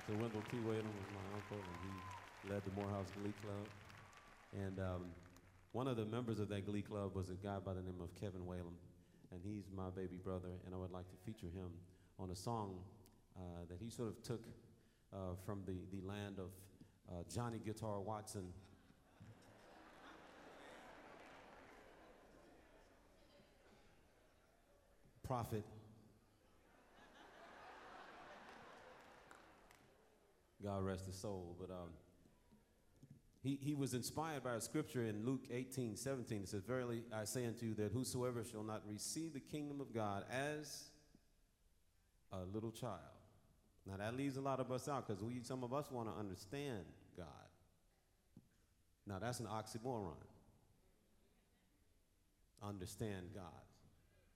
Mr. Wendell T. Whalen was my uncle, and he led the Morehouse Glee Club. And one of the members of that Glee Club was a guy by the name of Kevin Whalen, and he's my baby brother, and I would like to feature him on a song that he sort of took from the land of Johnny Guitar Watson. Prophet. God rest his soul, but he was inspired by a scripture in Luke 18:17. It says, "Verily I say unto you that whosoever shall not receive the kingdom of God as a little child." Now that leaves a lot of us out because some of us want to understand God. Now that's an oxymoron. Understand God.